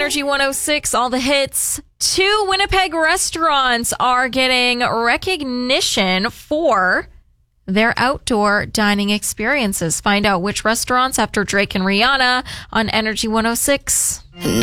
Energy 106, all the hits. 2 Winnipeg restaurants are getting recognition for their outdoor dining experiences. Find out which restaurants after Drake and Rihanna on Energy 106.